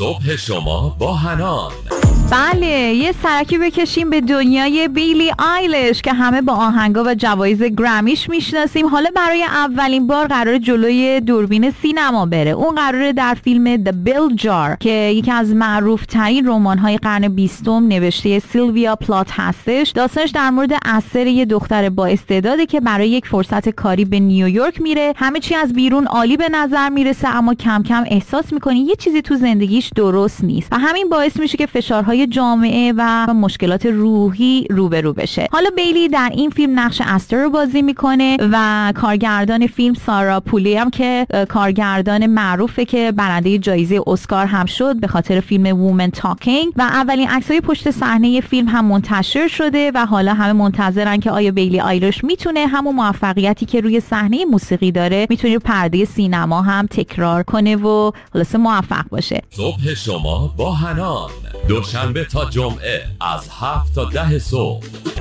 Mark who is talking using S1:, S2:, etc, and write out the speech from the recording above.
S1: صبح شما با حنان.
S2: بله، یه سرکی بکشیم به دنیای بیلی آیلش که همه با آهنگا و جوایز گرمیش میشناسیم. حالا برای اولین بار قراره جلوی دوربین سینما بره. اون قراره در فیلم The Bell Jar که یکی از معروف ترین رمان‌های قرن 20 نوشته سیلویا پلات هستش، داستانش در مورد اثر یه دختر با استعداده که برای یک فرصت کاری به نیویورک میره. همه چی از بیرون عالی به نظر میرسه، اما کم کم احساس میکنه یه چیزی تو زندگیش درست نیست و همین باعث میشه که فشارهای جامعه و مشکلات روحی روبرو بشه. حالا بیلی در این فیلم نقش استر رو بازی میکنه و کارگردان فیلم سارا پولی هم که کارگردان معروفه که برنده جایزه اسکار هم شد به خاطر فیلم وومن تاکینگ و اولین عکسای پشت صحنه فیلم هم منتشر شده و حالا همه منتظرن که آیا بیلی آیلش میتونه همون موفقیتی که روی صحنه موسیقی داره میتونه پرده سینما هم تکرار کنه و خلاص موفق باشه.
S1: صبح شما با حنان، دوشنبه تا جمعه از 7 تا 10 صبح.